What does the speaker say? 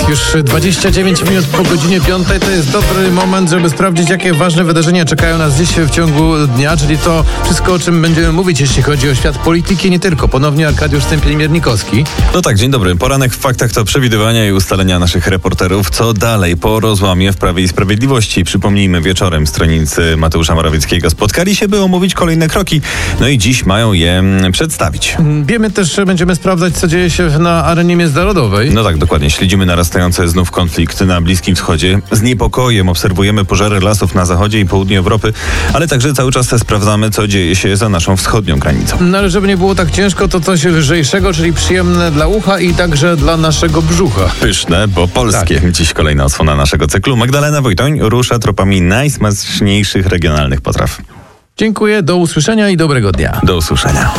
Już 29 minut po godzinie 5 to jest dobry moment, żeby sprawdzić, jakie ważne wydarzenia czekają nas dziś w ciągu dnia, czyli to wszystko, o czym będziemy mówić, jeśli chodzi o świat polityki, nie tylko. Ponownie Arkadiusz Stępień-Miernikowski. No tak, dzień dobry. Poranek w faktach to przewidywania i ustalenia naszych reporterów. Co dalej po rozłamie w Prawie i Sprawiedliwości? Przypomnijmy, wieczorem stronnicy Mateusza Morawieckiego spotkali się, by omówić kolejne kroki. No i dziś mają je przedstawić. Wiemy też, że będziemy sprawdzać, co dzieje się na arenie międzynarodowej. No tak, dokładnie. Śledzimy narastające znów konflikty na Bliskim Wschodzie. Z niepokojem obserwujemy pożary lasów na zachodzie i południu Europy, ale także cały czas sprawdzamy, co dzieje się za naszą wschodnią granicą. No ale żeby nie było tak ciężko, to coś lżejszego, czyli przyjemne dla ucha i także dla naszego brzucha. Pyszne, bo polskie. Tak. Dziś kolejna odsłona naszego cyklu. Magdalena Wojtoń rusza tropami najsmaczniejszych regionalnych potraw. Dziękuję, do usłyszenia i dobrego dnia. Do usłyszenia.